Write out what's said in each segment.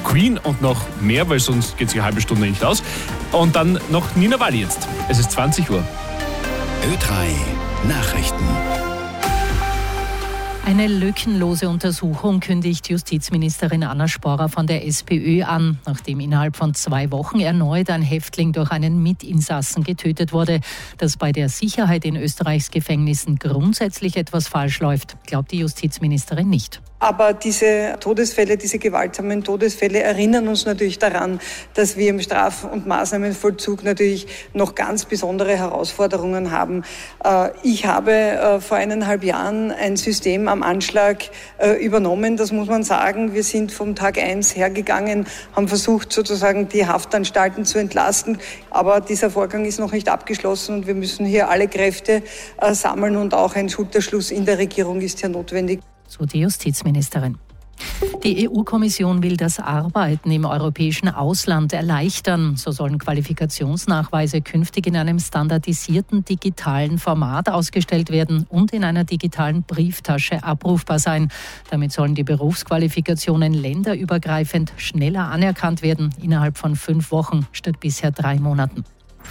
Queen und noch mehr, weil sonst geht sich eine halbe Stunde nicht aus. Und dann noch Nina Walli jetzt. Es ist 20 Uhr. Ö3 Nachrichten. Eine lückenlose Untersuchung kündigt Justizministerin Anna Sporer von der SPÖ an, nachdem innerhalb von 2 Wochen erneut ein Häftling durch einen Mitinsassen getötet wurde. Dass bei der Sicherheit in Österreichs Gefängnissen grundsätzlich etwas falsch läuft, glaubt die Justizministerin nicht. Aber diese Todesfälle, diese gewaltsamen Todesfälle erinnern uns natürlich daran, dass wir im Straf- und Maßnahmenvollzug natürlich noch ganz besondere Herausforderungen haben. Ich habe vor 1,5 Jahren ein System am Anschlag übernommen, das muss man sagen. Wir sind vom Tag 1 hergegangen, haben versucht sozusagen die Haftanstalten zu entlasten. Aber dieser Vorgang ist noch nicht abgeschlossen und wir müssen hier alle Kräfte sammeln und auch ein Schulterschluss in der Regierung ist hier notwendig. So die Justizministerin. Die EU-Kommission will das Arbeiten im europäischen Ausland erleichtern. So sollen Qualifikationsnachweise künftig in einem standardisierten digitalen Format ausgestellt werden und in einer digitalen Brieftasche abrufbar sein. Damit sollen die Berufsqualifikationen länderübergreifend schneller anerkannt werden, innerhalb von 5 Wochen statt bisher 3 Monaten.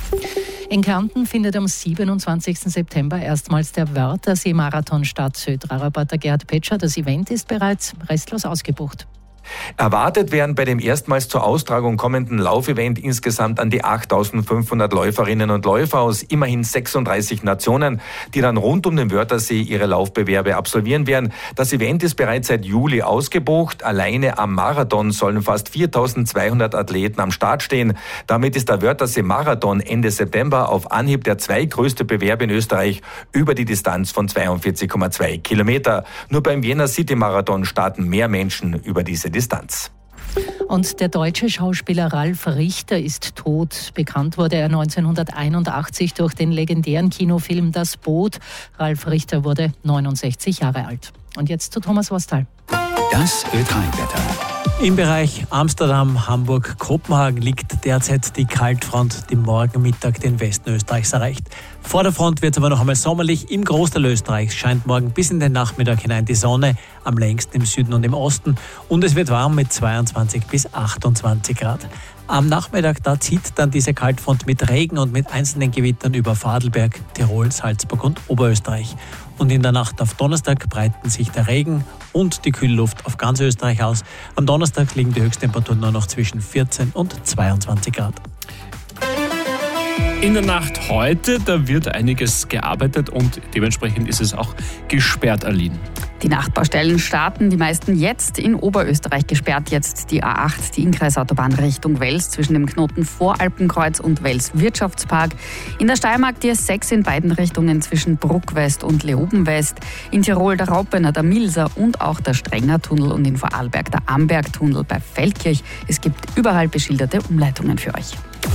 In Kärnten findet am 27. September erstmals der Wörthersee-Marathon statt. Ö3-Reporter Gerhard Petscher, das Event ist bereits restlos ausgebucht. Erwartet werden bei dem erstmals zur Austragung kommenden Laufevent insgesamt an die 8.500 Läuferinnen und Läufer aus immerhin 36 Nationen, die dann rund um den Wörthersee ihre Laufbewerbe absolvieren werden. Das Event ist bereits seit Juli ausgebucht. Alleine am Marathon sollen fast 4.200 Athleten am Start stehen. Damit ist der Wörthersee-Marathon Ende September auf Anhieb der zweitgrößte Bewerb in Österreich über die Distanz von 42,2 Kilometer. Nur beim Vienna City Marathon starten mehr Menschen über diese Distanz. Und der deutsche Schauspieler Ralf Richter ist tot. Bekannt wurde er 1981 durch den legendären Kinofilm Das Boot. Ralf Richter wurde 69 Jahre alt. Und jetzt zu Thomas Wostal. Das Ö3-Wetter. Im Bereich Amsterdam, Hamburg, Kopenhagen liegt derzeit die Kaltfront, die morgen Mittag den Westen Österreichs erreicht. Vor der Front wird es aber noch einmal sommerlich. Im Großteil Österreichs scheint morgen bis in den Nachmittag hinein die Sonne, am längsten im Süden und im Osten. Und es wird warm mit 22 bis 28 Grad. Am Nachmittag, da zieht dann diese Kaltfront mit Regen und mit einzelnen Gewittern über Vorarlberg, Tirol, Salzburg und Oberösterreich. Und in der Nacht auf Donnerstag breiten sich der Regen und die kühle Luft auf ganz Österreich aus. Am Donnerstag liegen die Höchsttemperaturen nur noch zwischen 14 und 22 Grad. In der Nacht heute, da wird einiges gearbeitet und dementsprechend ist es auch gesperrt, Aline. Die Nachtbaustellen starten, die meisten jetzt in Oberösterreich gesperrt. Jetzt die A8, die Innkreisautobahn Richtung Wels zwischen dem Knoten Voralpenkreuz und Wels Wirtschaftspark. In der Steiermark die S6 in beiden Richtungen zwischen Bruck West und Leoben West. In Tirol der Raupener, der Milser und auch der Strenger Tunnel und in Vorarlberg der Amberg-Tunnel bei Feldkirch. Es gibt überall beschilderte Umleitungen für euch.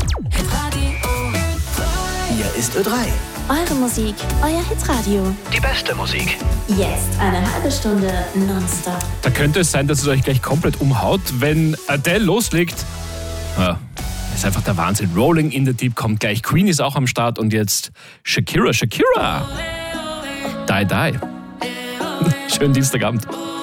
Hier ist Ö3. Eure Musik, euer Hitradio. Die beste Musik. Jetzt eine halbe Stunde nonstop. Da könnte es sein, dass es euch gleich komplett umhaut, wenn Adele loslegt. Ja, das ist einfach der Wahnsinn. Rolling in the Deep kommt gleich. Queen ist auch am Start und jetzt Shakira. Die. Schönen Dienstagabend.